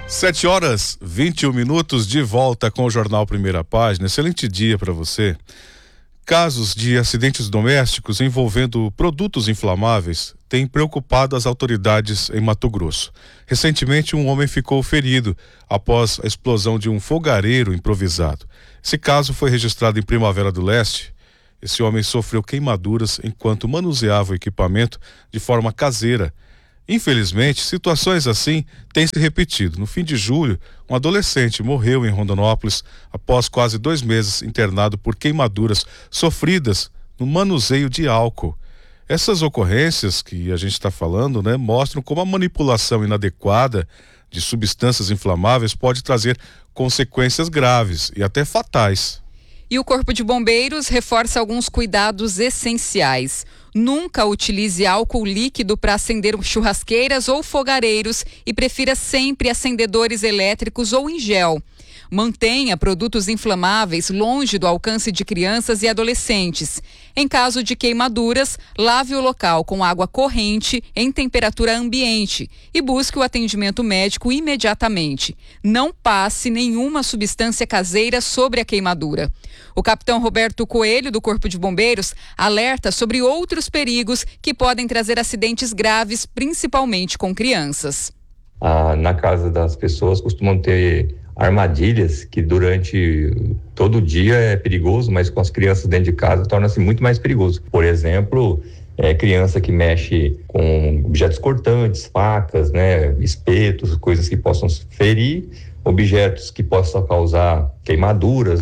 7h21, de volta com o Jornal Primeira Página. Excelente dia para você. Casos de acidentes domésticos envolvendo produtos inflamáveis têm preocupado as autoridades em Mato Grosso. Recentemente, um homem ficou ferido após a explosão de um fogareiro improvisado. Esse caso foi registrado em Primavera do Leste. Esse homem sofreu queimaduras enquanto manuseava o equipamento de forma caseira. Infelizmente, situações assim têm se repetido. No fim de julho, um adolescente morreu em Rondonópolis após quase 2 meses internado por queimaduras sofridas no manuseio de álcool. Essas ocorrências que a gente está falando, mostram como a manipulação inadequada de substâncias inflamáveis pode trazer consequências graves e até fatais. E o Corpo de Bombeiros reforça alguns cuidados essenciais. Nunca utilize álcool líquido para acender churrasqueiras ou fogareiros e prefira sempre acendedores elétricos ou em gel. Mantenha produtos inflamáveis longe do alcance de crianças e adolescentes. Em caso de queimaduras, lave o local com água corrente em temperatura ambiente e busque o atendimento médico imediatamente. Não passe nenhuma substância caseira sobre a queimadura. O capitão Roberto Coelho, do Corpo de Bombeiros, alerta sobre outros perigos que podem trazer acidentes graves, principalmente com crianças. Na casa das pessoas costumam ter armadilhas que durante todo o dia é perigoso, mas com as crianças dentro de casa torna-se muito mais perigoso. Por exemplo, criança que mexe com objetos cortantes, facas, espetos, coisas que possam ferir, objetos que possam causar queimaduras,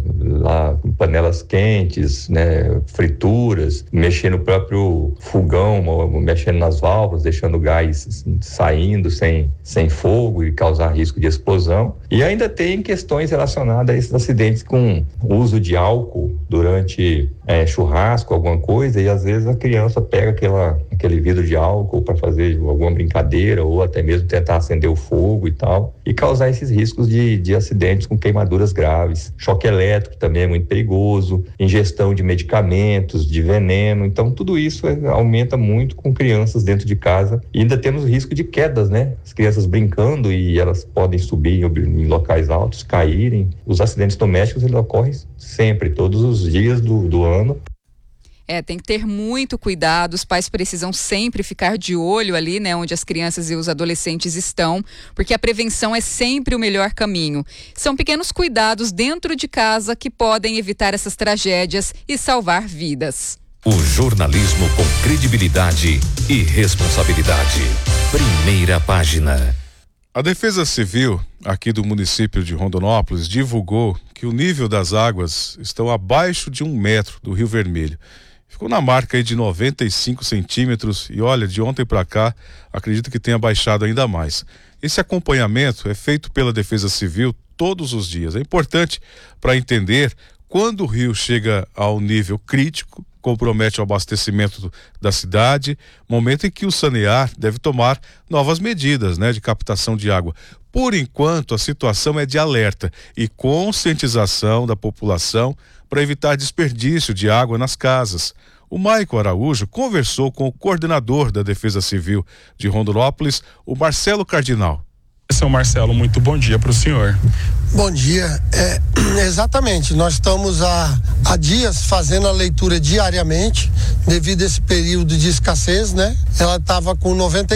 panelas quentes, frituras, mexer no próprio fogão, mexendo nas válvulas, deixando o gás saindo sem fogo e causar risco de explosão. E ainda tem questões relacionadas a esses acidentes com uso de álcool durante churrasco, alguma coisa, e às vezes a criança pega aquele vidro de álcool para fazer alguma brincadeira ou até mesmo tentar acender o fogo e tal, e causar esses riscos de acidentes com queimaduras graves. Choque elétrico também é muito perigoso, ingestão de medicamentos, de veneno. Então tudo isso aumenta muito com crianças dentro de casa, e ainda temos o risco de quedas, As crianças brincando e elas podem subir em locais altos, caírem. Os acidentes domésticos eles ocorrem sempre, todos os dias do ano. Tem que ter muito cuidado, os pais precisam sempre ficar de olho ali, onde as crianças e os adolescentes estão, porque a prevenção é sempre o melhor caminho. São pequenos cuidados dentro de casa que podem evitar essas tragédias e salvar vidas. O jornalismo com credibilidade e responsabilidade. Primeira Página. A Defesa Civil aqui do município de Rondonópolis divulgou que o nível das águas estão abaixo de 1 metro do Rio Vermelho. Ficou na marca aí de 95 centímetros e olha, de ontem para cá, acredito que tenha baixado ainda mais. Esse acompanhamento é feito pela Defesa Civil todos os dias. É importante para entender quando o rio chega ao nível crítico, compromete o abastecimento da cidade, momento em que o Sanear deve tomar novas medidas, de captação de água. Por enquanto, a situação é de alerta e conscientização da população para evitar desperdício de água nas casas. O Maico Araújo conversou com o coordenador da Defesa Civil de Rondonópolis, o Marcelo Cardinal. Seu Marcelo, muito bom dia para o senhor. Bom dia. Exatamente, nós estamos há dias fazendo a leitura diariamente, devido a esse período de escassez, Ela estava com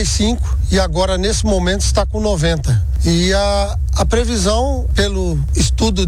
95 e agora nesse momento está com 90. E a previsão, pelo estudo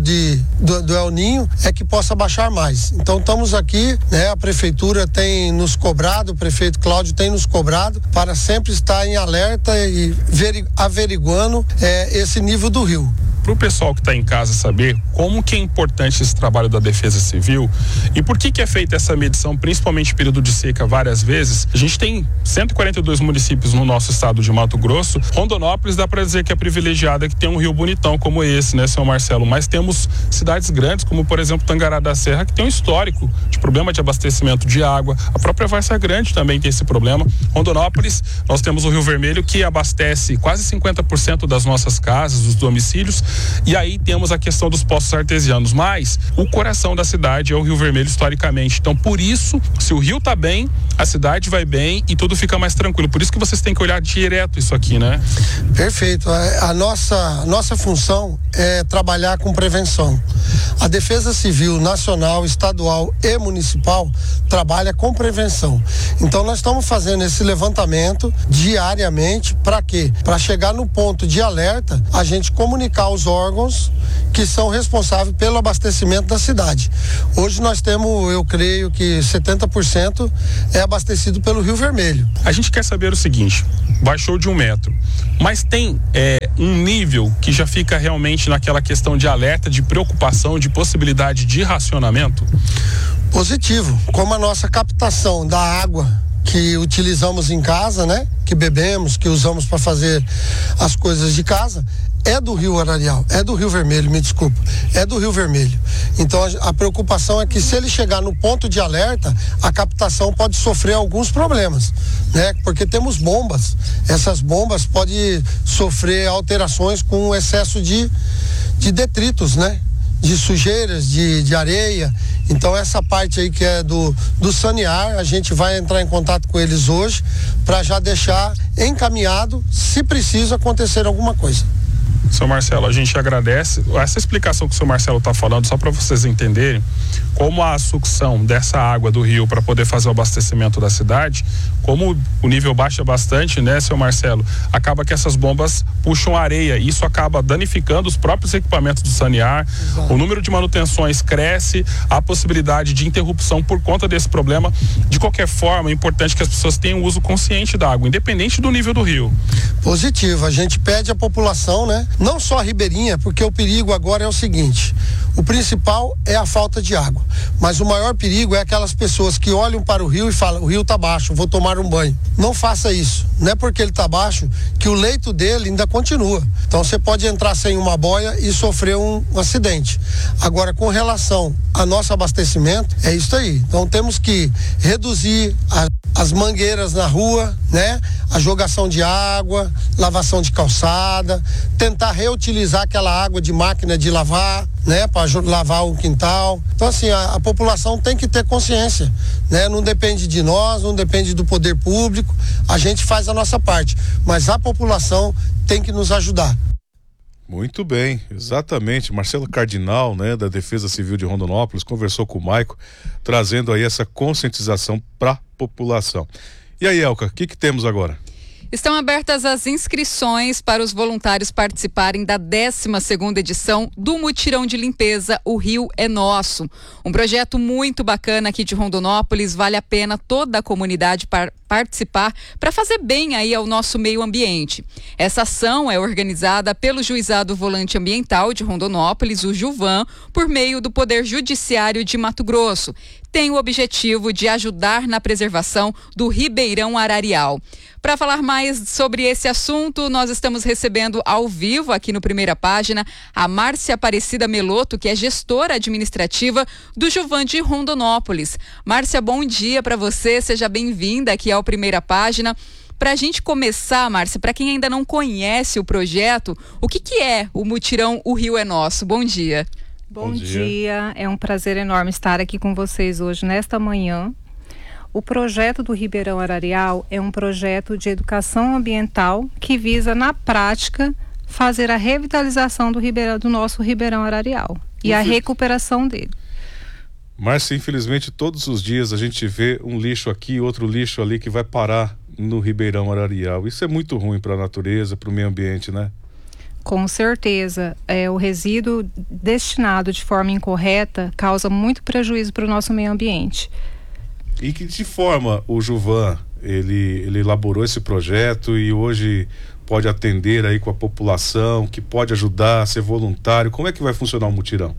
do El Ninho, é que possa baixar mais. Então estamos aqui, a prefeitura tem nos cobrado, o prefeito Cláudio tem nos cobrado para sempre estar em alerta e averiguando esse nível do rio. Para o pessoal que está em casa saber como que é importante esse trabalho da Defesa Civil e por que é feita essa medição, principalmente em período de seca, várias vezes. A gente tem 142 municípios no nosso estado de Mato Grosso. Rondonópolis dá para dizer que é privilegiada, que tem um rio bonitão como esse, seu Marcelo? Mas temos cidades grandes, como por exemplo Tangará da Serra, que tem um histórico de problema de abastecimento de água. A própria Várzea Grande também tem esse problema. Rondonópolis, nós temos o Rio Vermelho, que abastece quase 50% das nossas casas, dos domicílios, E aí temos a questão dos poços artesianos, mas o coração da cidade é o Rio Vermelho historicamente. Então, por isso, se o rio tá bem, a cidade vai bem e tudo fica mais tranquilo. Por isso que vocês têm que olhar direto isso aqui, né? Perfeito. A nossa função é trabalhar com prevenção. A Defesa Civil Nacional, Estadual e Municipal trabalha com prevenção. Então nós estamos fazendo esse levantamento diariamente para quê? Para chegar no ponto de alerta, a gente comunicar aos órgãos que são responsáveis pelo abastecimento da cidade. Hoje nós temos, eu creio que 70% é abastecido pelo Rio Vermelho. A gente quer saber o seguinte, baixou de 1 metro, mas tem um nível que já fica realmente naquela questão de alerta, de preocupação, de possibilidade de racionamento? Positivo, como a nossa captação da água que utilizamos em casa, né? Que bebemos, que usamos para fazer as coisas de casa, é do Rio Ararial, é do Rio Vermelho, me desculpa, é do Rio Vermelho. Então a preocupação é que se ele chegar no ponto de alerta, a captação pode sofrer alguns problemas, né? Porque temos bombas, essas bombas podem sofrer alterações com excesso de detritos, né? De sujeiras, de areia. Então essa parte aí que é do sanear, a gente vai entrar em contato com eles hoje para já deixar encaminhado se preciso acontecer alguma coisa. Seu Marcelo, a gente agradece essa explicação que o seu Marcelo está falando, só para vocês entenderem como a sucção dessa água do rio para poder fazer o abastecimento da cidade, como o nível baixa bastante, né, seu Marcelo, acaba que essas bombas puxam areia e isso acaba danificando os próprios equipamentos do sanear. Exato. O número de manutenções cresce, a possibilidade de interrupção por conta desse problema. De qualquer forma, é importante que as pessoas tenham uso consciente da água, independente do nível do rio. Positivo, a gente pede à população, né? Não só a ribeirinha, porque o perigo agora é o seguinte, o principal é a falta de água, mas o maior perigo é aquelas pessoas que olham para o rio e falam, o rio tá baixo, vou tomar um banho. Não faça isso, não é porque ele tá baixo que o leito dele ainda continua. Então você pode entrar sem uma boia e sofrer um acidente. Agora, com relação ao nosso abastecimento, é isso aí. Então temos que reduzir as mangueiras na rua, né? A jogação de água, lavação de calçada, tentar reutilizar aquela água de máquina de lavar, né? Para lavar o quintal. Então assim, a população tem que ter consciência, né? Não depende de nós, não depende do poder público, a gente faz a nossa parte, mas a população tem que nos ajudar. Muito bem, exatamente. Marcelo Cardinal, né, da Defesa Civil de Rondonópolis, conversou com o Maico, trazendo aí essa conscientização para a população. E aí, Elka, o que temos agora? Estão abertas as inscrições para os voluntários participarem da 12ª edição do Mutirão de Limpeza O Rio é Nosso. Um projeto muito bacana aqui de Rondonópolis, vale a pena toda a comunidade participar para fazer bem aí ao nosso meio ambiente. Essa ação é organizada pelo Juizado Volante Ambiental de Rondonópolis, o Juvan, por meio do Poder Judiciário de Mato Grosso. Tem o objetivo de ajudar na preservação do Ribeirão Ararial. Para falar mais sobre esse assunto, nós estamos recebendo ao vivo aqui no Primeira Página a Márcia Aparecida Meloto, que é gestora administrativa do Juvan de Rondonópolis. Márcia, bom dia para você, seja bem-vinda aqui ao Primeira Página. Para a gente começar, Márcia, para quem ainda não conhece o projeto, o que é o Mutirão O Rio é Nosso? Bom dia. Bom dia, é um prazer enorme estar aqui com vocês hoje, nesta manhã. O projeto do Ribeirão Ararial é um projeto de educação ambiental que visa, na prática, fazer a revitalização do nosso Ribeirão Ararial e a recuperação dele. Márcia, infelizmente, todos os dias a gente vê um lixo aqui, outro lixo ali que vai parar no Ribeirão Ararial. Isso é muito ruim para a natureza, para o meio ambiente, né? Com certeza, o resíduo destinado de forma incorreta causa muito prejuízo para o nosso meio ambiente. E que de forma o Juvan, ele elaborou esse projeto e hoje pode atender aí com a população, que pode ajudar a ser voluntário? Como é que vai funcionar o mutirão?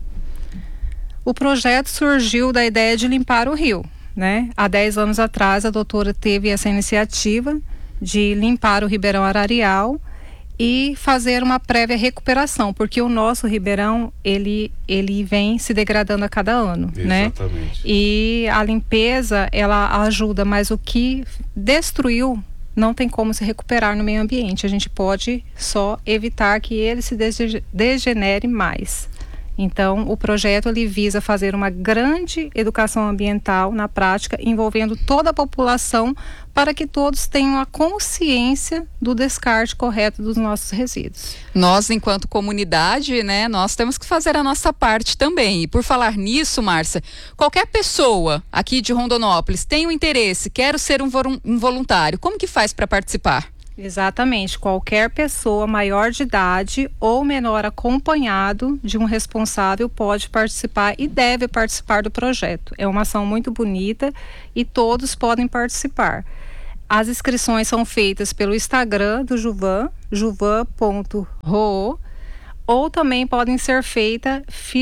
O projeto surgiu da ideia de limpar o rio, né? Há 10 anos atrás a doutora teve essa iniciativa de limpar o Ribeirão Ararial e fazer uma prévia recuperação, porque o nosso Ribeirão, ele vem se degradando a cada ano, né? Exatamente. E a limpeza, ela ajuda, mas o que destruiu não tem como se recuperar no meio ambiente. A gente pode só evitar que ele se degenere mais. Então, o projeto ele visa fazer uma grande educação ambiental na prática, envolvendo toda a população, para que todos tenham a consciência do descarte correto dos nossos resíduos. Nós, enquanto comunidade, né, nós temos que fazer a nossa parte também. E por falar nisso, Márcia, qualquer pessoa aqui de Rondonópolis tem um interesse, quer ser um voluntário, como que faz para participar? Exatamente, qualquer pessoa maior de idade ou menor acompanhado de um responsável pode participar e deve participar do projeto. É uma ação muito bonita e todos podem participar. As inscrições são feitas pelo Instagram do Juvan, juvan.ro, ou também podem ser feitas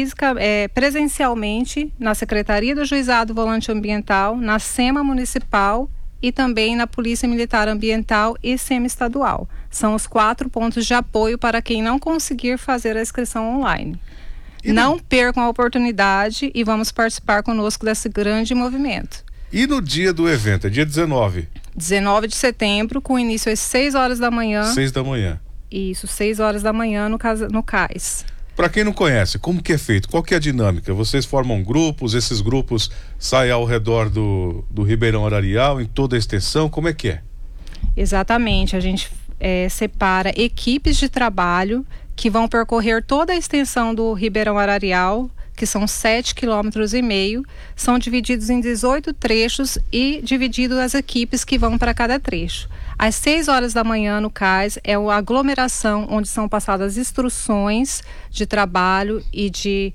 presencialmente na Secretaria do Juizado Volante Ambiental, na SEMA Municipal e também na Polícia Militar Ambiental e semi-estadual. São os 4 pontos de apoio para quem não conseguir fazer a inscrição online. Não percam a oportunidade e vamos participar conosco desse grande movimento. E no dia do evento, é dia 19? 19 de setembro, com início às 6 horas da manhã. 6 da manhã. Isso, 6 horas da manhã no CAIS. Para quem não conhece, como que é feito? Qual que é a dinâmica? Vocês formam grupos, esses grupos saem ao redor do Ribeirão Ararial, em toda a extensão, como é que é? Exatamente, a gente separa equipes de trabalho que vão percorrer toda a extensão do Ribeirão Ararial, que são 7,5 km, são divididos em 18 trechos e divididos as equipes que vão para cada trecho. Às 6 horas da manhã no CAIS é a aglomeração onde são passadas instruções de trabalho e de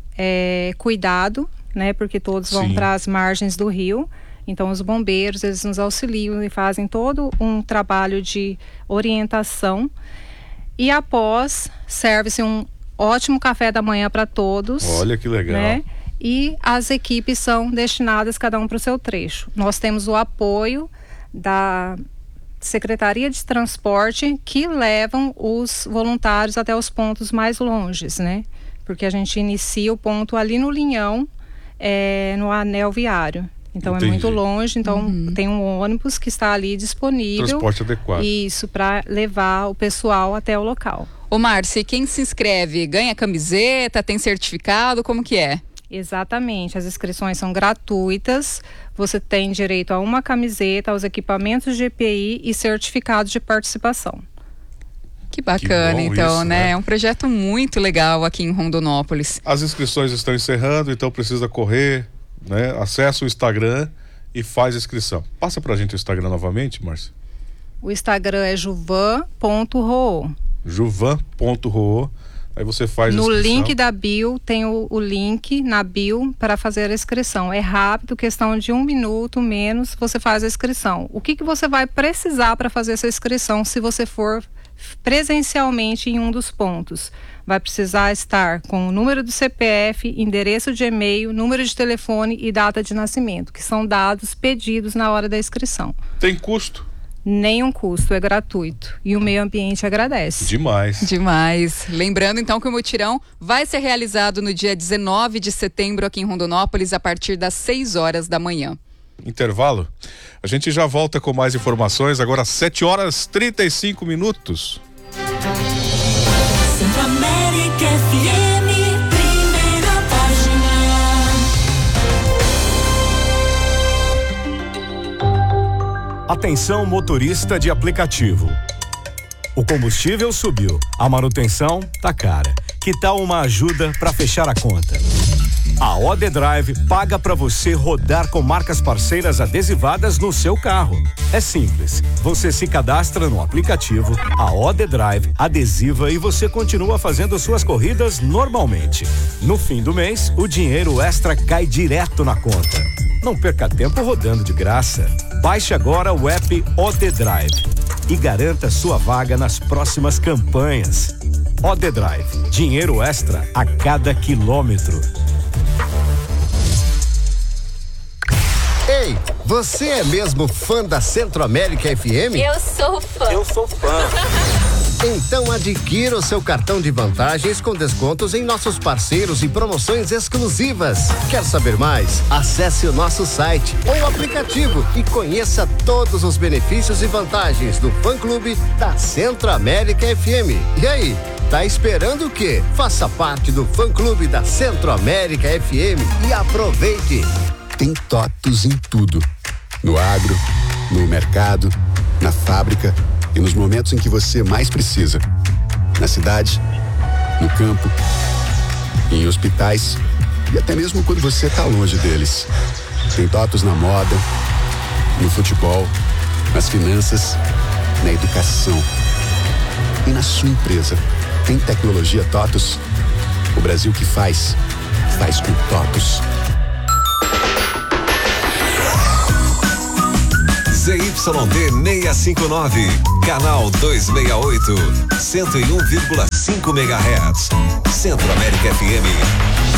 cuidado, né? Porque todos vão para as margens do rio. Então os bombeiros, eles nos auxiliam e fazem todo um trabalho de orientação. E após, serve-se um ótimo café da manhã para todos. Olha que legal. Né? E as equipes são destinadas cada um para o seu trecho. Nós temos o apoio da Secretaria de Transporte, que levam os voluntários até os pontos mais longes, né? Porque a gente inicia o ponto ali no Linhão, no anel viário. Então é muito longe, então tem um ônibus que está ali disponível. Transporte adequado. Isso, para levar o pessoal até o local. Ô Márcia, quem se inscreve ganha camiseta, tem certificado, como que é? Exatamente, as inscrições são gratuitas, você tem direito a uma camiseta, aos equipamentos de EPI e certificados de participação. Que bacana, que então, isso, né? É um projeto muito legal aqui em Rondonópolis. As inscrições estão encerrando, então precisa correr, né? Acessa o Instagram e faz a inscrição. Passa pra gente o Instagram novamente, Márcia. O Instagram é juvan.ro. Juvan.ro. Aí você faz a inscrição. No link da bio, tem o link na bio para fazer a inscrição. É rápido, questão de 1 minuto, menos, você faz a inscrição. O que você vai precisar para fazer essa inscrição se você for presencialmente em um dos pontos? Vai precisar estar com o número do CPF, endereço de e-mail, número de telefone e data de nascimento, que são dados pedidos na hora da inscrição. Tem custo? Nenhum custo, é gratuito. E o meio ambiente agradece. Demais. Demais. Lembrando então que o mutirão vai ser realizado no dia 19 de setembro aqui em Rondonópolis, a partir das 6 horas da manhã. Intervalo? A gente já volta com mais informações, agora 7 horas 35 minutos. Centro-América FM, primeira página. Atenção, motorista de aplicativo. O combustível subiu, a manutenção tá cara. Que tal uma ajuda para fechar a conta? A OD Drive paga para você rodar com marcas parceiras adesivadas no seu carro. É simples, você se cadastra no aplicativo, a OD Drive adesiva e você continua fazendo suas corridas normalmente. No fim do mês, o dinheiro extra cai direto na conta. Não perca tempo rodando de graça. Baixe agora o app OD Drive e garanta sua vaga nas próximas campanhas. OD Drive, dinheiro extra a cada quilômetro. Ei, você é mesmo fã da Centro-América FM? Eu sou fã. Eu sou fã. Então adquira o seu cartão de vantagens com descontos em nossos parceiros e promoções exclusivas. Quer saber mais? Acesse o nosso site ou aplicativo e conheça todos os benefícios e vantagens do fã-clube da Centro América FM. E aí, tá esperando o quê? Faça parte do fã-clube da Centro América FM e aproveite. Tem TOTUS em tudo. No agro, no mercado, na fábrica e nos momentos em que você mais precisa. Na cidade, no campo, em hospitais e até mesmo quando você está longe deles. Tem TOTUS na moda, no futebol, nas finanças, na educação e na sua empresa. Tem tecnologia TOTUS. O Brasil que faz com TOTUS. ZYD 659, canal 268, 101,5 MHz. Centro América FM.